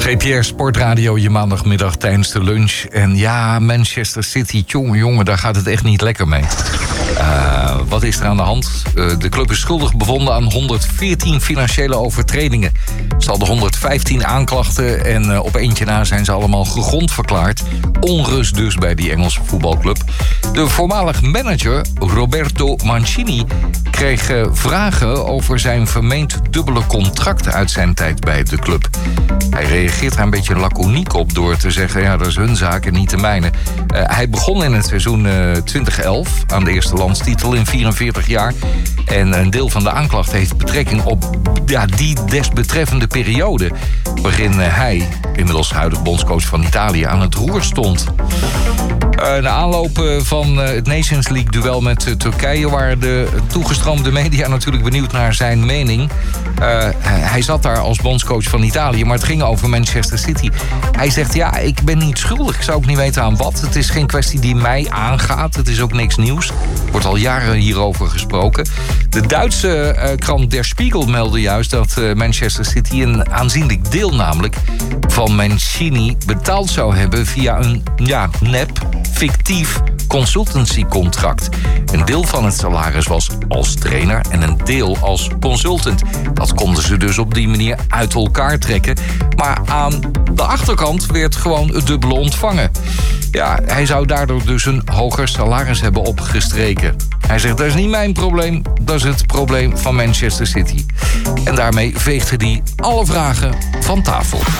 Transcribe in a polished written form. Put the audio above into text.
GPR Sportradio, je maandagmiddag tijdens de lunch. En ja, Manchester City, jongen, daar gaat het echt niet lekker mee. Wat is er aan de hand? De club is schuldig bevonden aan 114 financiële overtredingen. Ze hadden 115 aanklachten en op eentje na zijn ze allemaal gegrond verklaard. Onrust dus bij die Engelse voetbalclub. De voormalig manager Roberto Mancini kreeg vragen over zijn vermeend dubbele contract uit zijn tijd bij de club. Hij reageert daar een beetje laconiek op door te zeggen, ja, dat is hun zaak en niet de mijne. Hij begon in het seizoen 2011 aan de eerste landstitel in 44 jaar. En een deel van de aanklacht heeft betrekking op die desbetreffende periode, waarin hij, inmiddels huidig bondscoach van Italië, aan het roer stond. Na aanloop van het Nations League-duel met Turkije waren de toegestroomde media natuurlijk benieuwd naar zijn mening. Hij zat daar als bondscoach van Italië, maar het ging over Manchester City. Hij zegt, ja, ik ben niet schuldig. Ik zou ook niet weten aan wat. Het is geen kwestie die mij aangaat. Het is ook niks nieuws. Er wordt al jaren hierover gesproken. De Duitse krant Der Spiegel meldde juist dat Manchester City een aanzienlijk deel namelijk van Mancini betaald zou hebben via een nep, fictief consultancycontract. Een deel van het salaris was als trainer en een deel als consultant. Dat konden ze dus op die manier uit elkaar trekken. Maar aan de achterkant werd gewoon het dubbele ontvangen. Ja, hij zou daardoor dus een hoger salaris hebben opgestreken. Hij zegt, dat is niet mijn probleem, dat is het probleem van Manchester City. En daarmee veegde hij alle vragen van tafel.